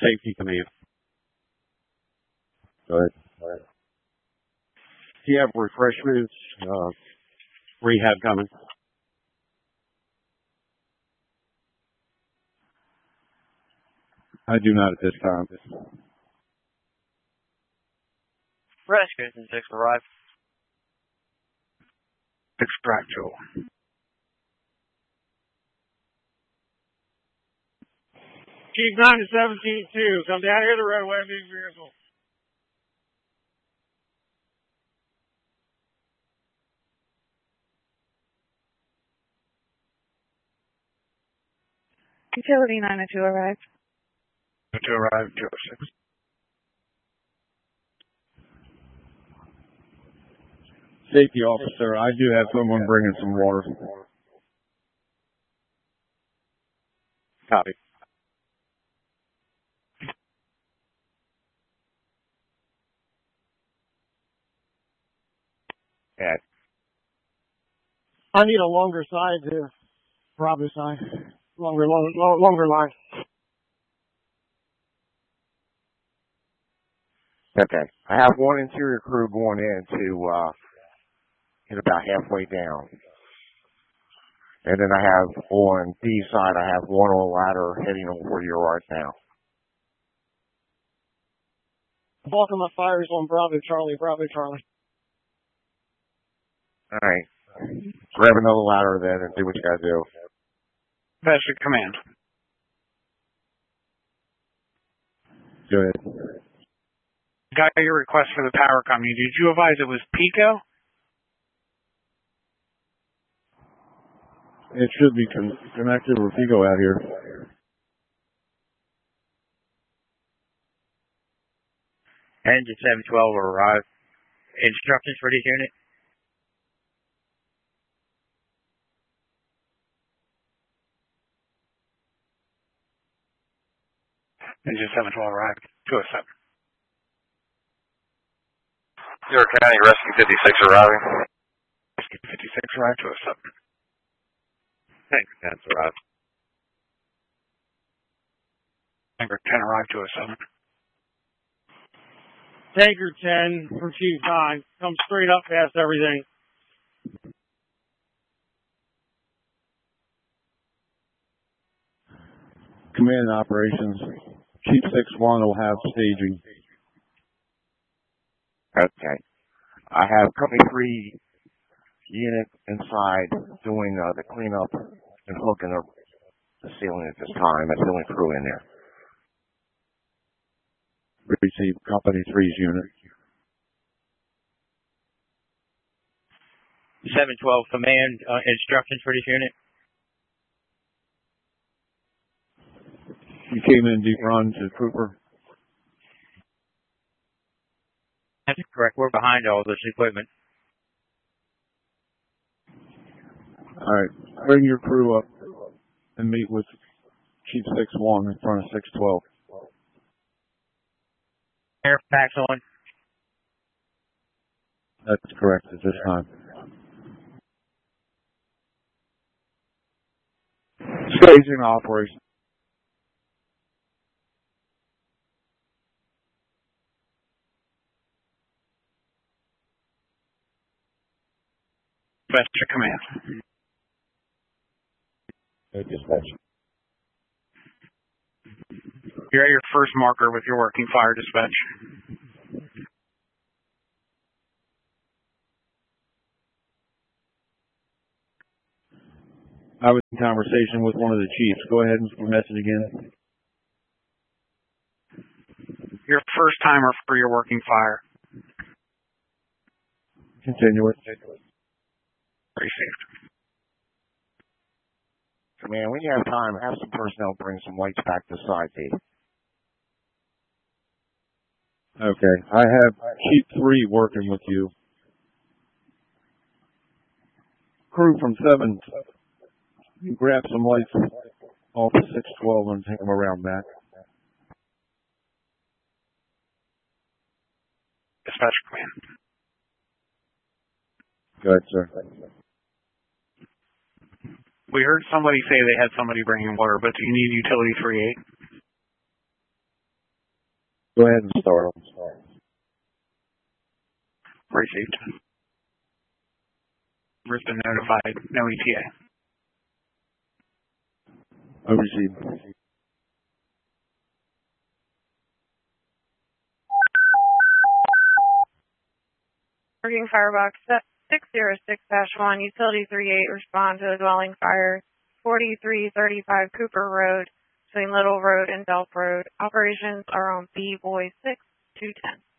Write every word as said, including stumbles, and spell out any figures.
Safety Command. Go ahead. Go ahead. Do you have refreshments, uh, rehab coming? I do not at this time. Rescue six arrived. Extract Joel. Chief nine to seventeen two, come down here to the roadway of these vehicles. Utility nine oh two arrived. To arrive, two oh six. Safety officer, I do have someone bringing some water. Copy. Ed. I need a longer side here. Bravo side. Longer, longer, longer line. Okay. I have one interior crew going in to uh, get about halfway down. And then I have on D side, I have one on a ladder heading over where you are right now. Bulk of my fire is on Bravo Charlie, Bravo Charlie. All right. Grab another ladder then and do what you got to do. Vested Command. Go ahead. Got your request for the power company. Did you advise it was Pico? It should be con connected with Pico out here. Engine seven twelve will arrive. Instructions for this unit? Engine seven twelve arrived. two oh seven. York County, Rescue fifty-six arriving. Rescue fifty-six arrived, two oh seven. Tanker ten arrived. Tanker ten arrived, two oh seven. Tanker ten from Chief nine. Come straight up past everything. Command operations. Chief six one will have staging. Okay. I have company three unit inside doing uh, the cleanup and hooking up the ceiling at this time. That's the only crew in there. Receive company three's unit. seven twelve command uh, instructions for this unit? You came in deep run to Cooper. That's correct. We're behind all this equipment. All right. Bring your crew up and meet with Chief six one in front of six twelve. Air packs on. That's correct at this time. Staging operation. Vested Command. Good dispatch. You're at your first marker with your working fire dispatch. I was in conversation with one of the chiefs. Go ahead and message again. Your first timer for your working fire. Continue it. Received. Command, when you have time, have some personnel bring some lights back to side D. Okay. I have Chief three working with you. Crew from seven, you grab some lights off of six twelve and take them around back. Dispatch Command. Go ahead, sir. We heard somebody say they had somebody bringing water, but do you need utility three eight? Go ahead and start them. Received. Risk been notified. No E T A. I received. Working Firebox six zero six dash one, Utility three eight, respond to a dwelling fire, forty-three thirty-five Cooper Road, between Little Road and Delp Road. Operations are on B Boy six two ten.